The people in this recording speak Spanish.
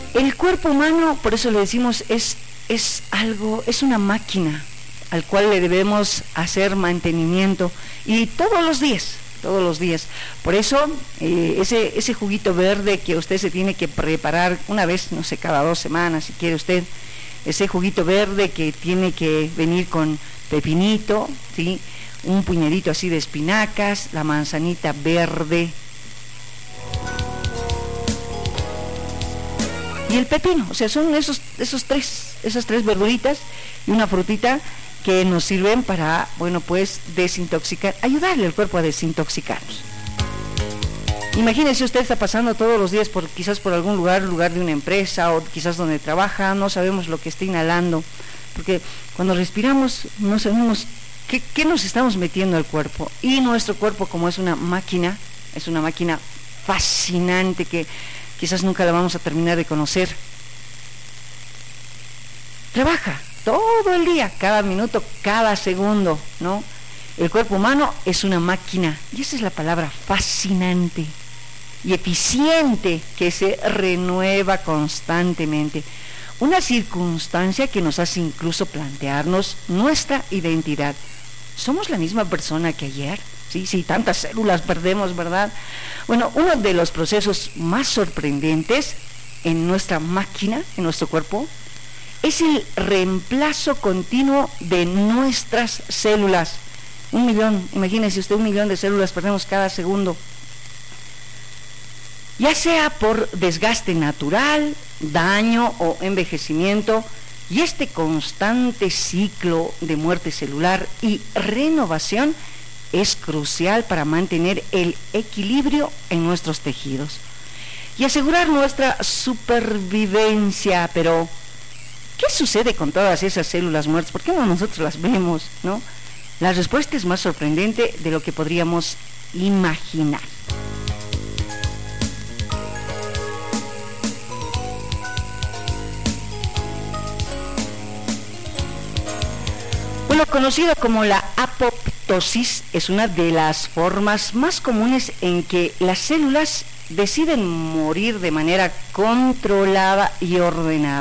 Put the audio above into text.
El cuerpo humano, por eso le decimos, es una máquina al cual le debemos hacer mantenimiento, y todos los días. Por eso ese juguito verde que usted se tiene que preparar una vez, no sé, cada 2 semanas, si quiere usted, ese juguito verde que tiene que venir con pepinito, ¿sí?, un puñadito así de espinacas, la manzanita verde y el pepino. O sea, son esas tres verduritas y una frutita que nos sirven para, bueno, pues desintoxicar, ayudarle al cuerpo a desintoxicarnos. Imagínese, usted está pasando todos los días quizás por algún lugar de una empresa, o quizás donde trabaja, no sabemos lo que está inhalando, porque cuando respiramos no sabemos qué nos estamos metiendo al cuerpo. Y nuestro cuerpo, como es una máquina fascinante que quizás nunca la vamos a terminar de conocer, trabaja todo el día, cada minuto, cada segundo, ¿no? El cuerpo humano es una máquina, y esa es la palabra, fascinante y eficiente, que se renueva constantemente. Una circunstancia que nos hace incluso plantearnos nuestra identidad. ¿Somos la misma persona que ayer? Sí, tantas células perdemos, ¿verdad? Bueno, uno de los procesos más sorprendentes en nuestra máquina, en nuestro cuerpo, es el reemplazo continuo de nuestras células. 1 millón, imagínese usted, 1 millón de células perdemos cada segundo. Ya sea por desgaste natural, daño o envejecimiento, y este constante ciclo de muerte celular y renovación es crucial para mantener el equilibrio en nuestros tejidos y asegurar nuestra supervivencia. Pero ¿qué sucede con todas esas células muertas? ¿Por qué no nosotros las vemos, no? La respuesta es más sorprendente de lo que podríamos imaginar. Bueno, conocido como la apoptosis, es una de las formas más comunes en que las células deciden morir de manera controlada y ordenada.